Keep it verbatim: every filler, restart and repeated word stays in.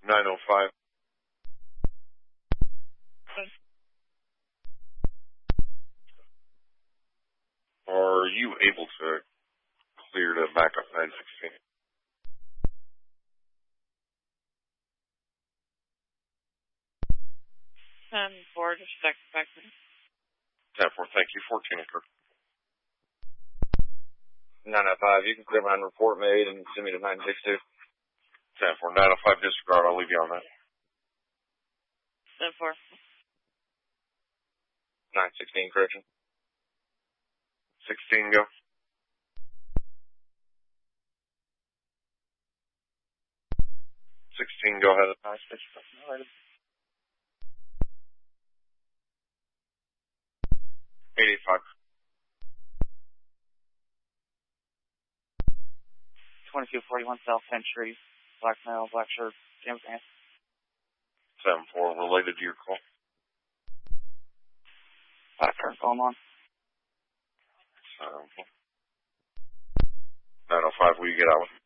nine oh five. Are you able to clear to back up nine sixteen? ten four, just check back. ten four, thank you. fourteen occurred. nine oh five, you can clear my report made and send me to nine six two. ten four, nine oh five, disregard. I'll leave you on that. ten four. nine sixteen, correction. sixteen, go. sixteen, go ahead. eight eight five. twenty-two forty-one South Century, black male, black shirt, James Vance. seven four, related to your call. Black shirt, going on. seven four. nine oh five, will you get out with me?